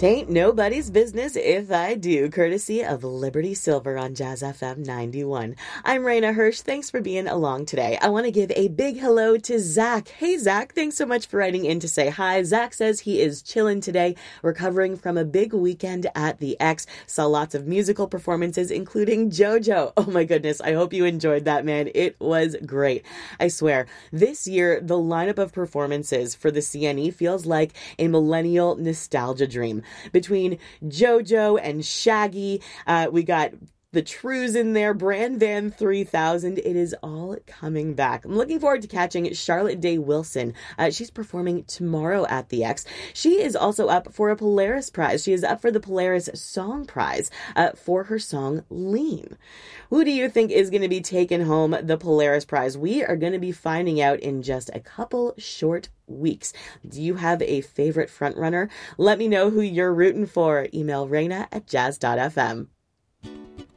Tain't nobody's business if I do, courtesy of Liberty Silver on Jazz FM 91. I'm Raina Hirsch. Thanks for being along today. I want to give a big hello to Zach. Hey, Zach, thanks so much for writing in to say hi. Zach says he is chilling today, recovering from a big weekend at the X. Saw lots of musical performances, including JoJo. Oh my goodness, I hope you enjoyed that, man. It was great. I swear, this year, the lineup of performances for the CNE feels like a millennial nostalgia dream. Between JoJo and Shaggy, we got the Trues in there, Brand Van 3000. It is all coming back. I'm looking forward to catching Charlotte Day Wilson. She's performing tomorrow at the X. She is also up for a Polaris Prize. She is up for the Polaris Song Prize for her song Lean. Who do you think is going to be taking home the Polaris Prize? We are going to be finding out in just a couple short weeks. Do you have a favorite frontrunner? Let me know who you're rooting for. Email Raina at jazz.fm.